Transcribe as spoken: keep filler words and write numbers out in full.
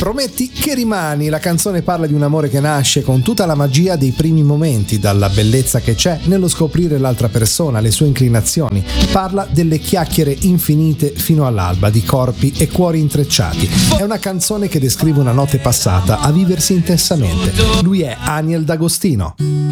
Prometti che rimani, la canzone parla di un amore che nasce con tutta la magia dei primi momenti, dalla bellezza che c'è nello scoprire l'altra persona, le sue inclinazioni. Parla delle chiacchiere infinite fino all'alba, di corpi e cuori intrecciati. È una canzone che descrive una notte passata a viversi intensamente. Lui è Aniel D'Agostino.